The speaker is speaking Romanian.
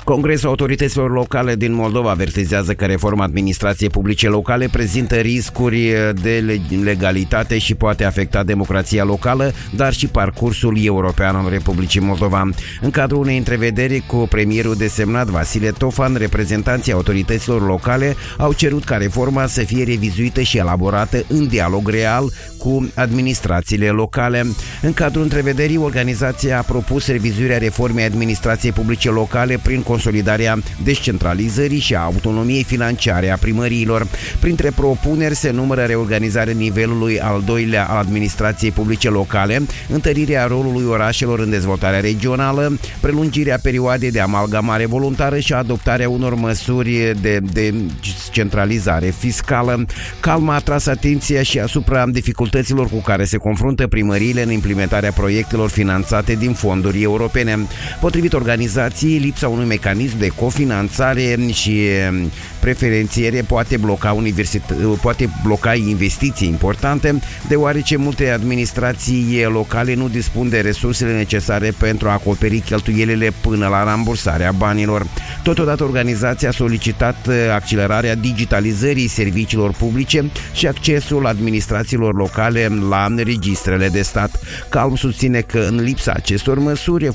Congresul Autorităților Locale din Moldova avertizează că reforma administrației publice locale prezintă riscuri de legalitate și poate afecta democrația locală, dar și parcursul european al Republicii Moldova. În cadrul unei întrevederi cu premierul desemnat Vasile Tofan, reprezentanții autorităților locale au cerut ca reforma să fie revizuită și elaborată în dialog real cu administrațiile locale. În cadrul întrevederii, organizația a propus revizuirea reformei administrației publice locale prin consolidarea descentralizării și a autonomiei financiare a primăriilor. Printre propuneri se numără reorganizarea nivelului al doilea al administrației publice locale, întărirea rolului orașelor în dezvoltarea regională, prelungirea perioadei de amalgamare voluntară și adoptarea unor măsuri de descentralizare fiscală. Calm a atras atenția și asupra dificultăților cu care se confruntă primăriile în implementarea proiectelor finanțate din fonduri europene. Potrivit organizației, lipsa unui mecanism de cofinanțare și preferențiere poate bloca investiții importante, deoarece multe administrații locale nu dispun de resursele necesare pentru a acoperi cheltuielile până la rambursarea banilor. Totodată, organizația a solicitat accelerarea digitalizării serviciilor publice și accesul administrațiilor locale la registrele de stat. Calm susține că în lipsa acestor măsuri,